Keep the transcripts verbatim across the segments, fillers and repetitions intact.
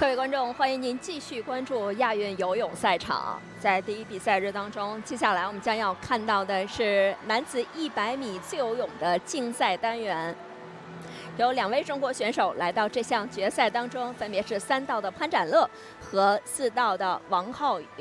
各位观众，欢迎您继续关注亚运游泳赛场。在第一比赛日当中，接下来我们将要看到的是男子一百米自由泳的竞赛单元。有两位中国选手来到这项决赛当中，分别是三道的潘展乐和四道的王浩宇。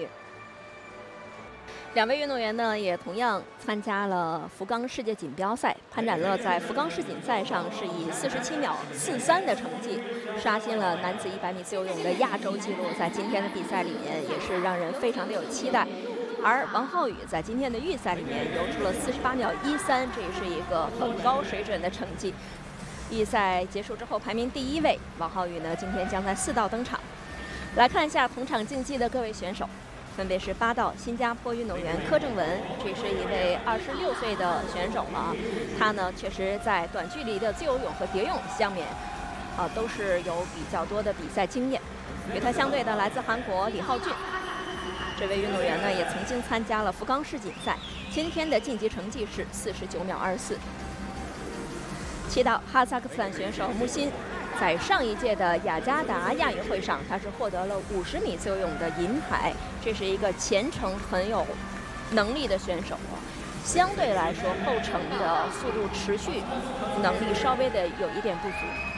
两位运动员呢，也同样参加了福冈世界锦标赛。潘展乐在福冈世锦赛上是以四十七秒四三的成绩刷新了男子一百米自由泳的亚洲纪录，在今天的比赛里面也是让人非常的有期待。而王浩宇在今天的预赛里面游出了四十八秒一三，这也是一个很高水准的成绩。预赛结束之后排名第一位，王浩宇呢今天将在四道登场。来看一下同场竞技的各位选手。分别是八道新加坡运动员柯正文，这是一位二十六岁的选手了。他呢，确实在短距离的自由泳和蝶泳项目，啊，都是有比较多的比赛经验。与他相对的，来自韩国李浩俊，这位运动员呢，也曾经参加了福冈世锦赛，今天的晋级成绩是四十九秒二四。七道哈萨克斯坦选手木辛。在上一届的雅加达亚运会上，他是获得了五十米自由泳的银牌，这是一个前程很有能力的选手。相对来说，后程的速度持续能力稍微的有一点不足。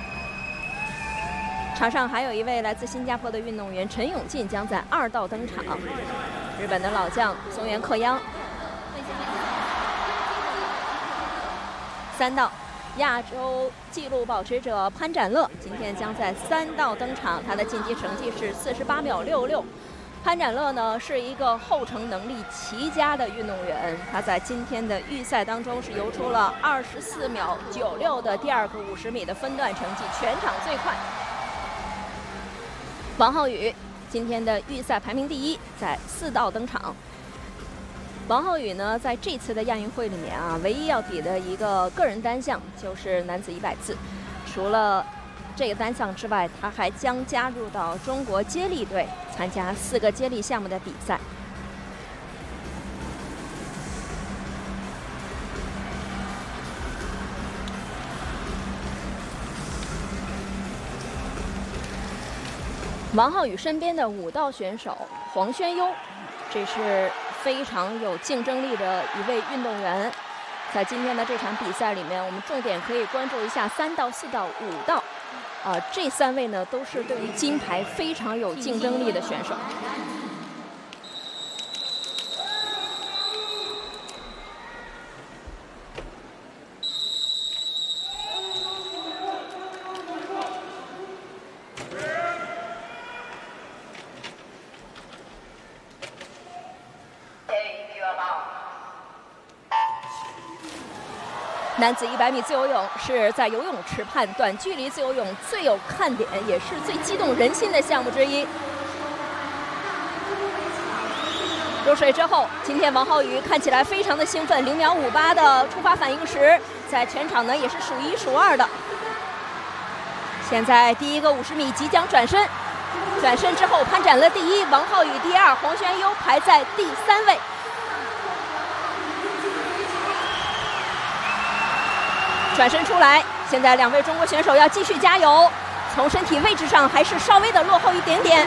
场上还有一位来自新加坡的运动员陈永进将在二道登场，日本的老将松原克央。三道。亚洲纪录保持者潘展乐今天将在三道登场，他的晋级成绩是四十八秒六六。潘展乐呢是一个后程能力奇佳的运动员，他在今天的预赛当中是游出了二十四秒九六的第二个五十米的分段成绩，全场最快。王浩宇今天的预赛排名第一，在四道登场。王浩宇呢，在这次的亚运会里面啊，唯一要比的一个个人单项就是男子一百自。除了这个单项之外，他还将加入到中国接力队，参加四个接力项目的比赛。王浩宇身边的五道选手黄轩优，这是非常有竞争力的一位运动员。在今天的这场比赛里面，我们重点可以关注一下三道、四道、五道，啊、呃，这三位呢都是对于金牌非常有竞争力的选手。男子一百米自由泳是在游泳池畔短距离自由泳最有看点，也是最激动人心的项目之一。入水之后，今天王浩宇看起来非常的兴奋，零秒五八的出发反应时，在全场呢也是数一数二的。现在第一个五十米即将转身，转身之后潘展乐第一，王浩宇第二，黄轩优排在第三位。转身出来，现在两位中国选手要继续加油，从身体位置上还是稍微的落后一点点。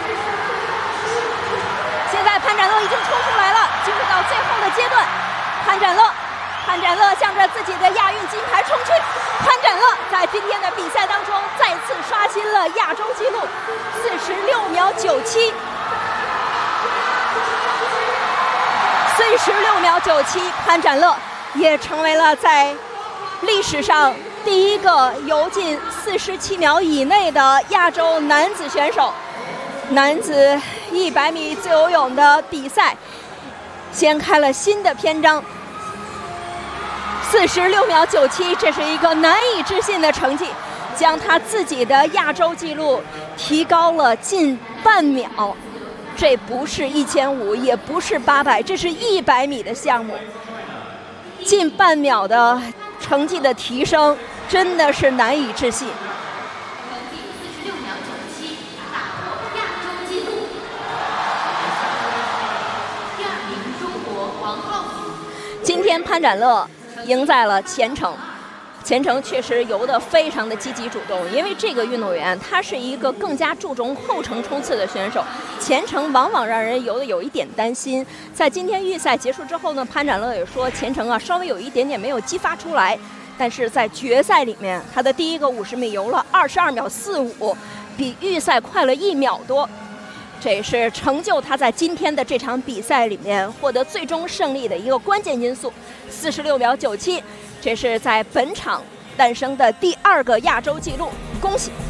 现在潘展乐已经冲出来了，进入到最后的阶段。潘展乐，潘展乐向着自己的亚运金牌冲去。潘展乐在今天的比赛当中再次刷新了亚洲纪录，四十六秒九七。四十六秒九七，潘展乐也成为了在历史上第一个游进四十七秒以内的亚洲男子选手。男子一百米自由泳的比赛掀开了新的篇章。四十六秒九七，这是一个难以置信的成绩，将他自己的亚洲纪录提高了近半秒。这不是一千五，也不是八百，这是一百米的项目，近半秒的成绩的提升真的是难以置信。今天潘展乐赢在了前程， 钱程确实游得非常的积极主动，因为这个运动员他是一个更加注重后程冲刺的选手，前程往往让人游得有一点担心。在今天预赛结束之后呢，潘展乐也说钱程啊稍微有一点点没有激发出来，但是在决赛里面，他的第一个五十米游了二十二秒四五，比预赛快了一秒多。这也是成就他在今天的这场比赛里面获得最终胜利的一个关键因素。四十六秒九七，这是在本场诞生的第二个亚洲纪录，恭喜！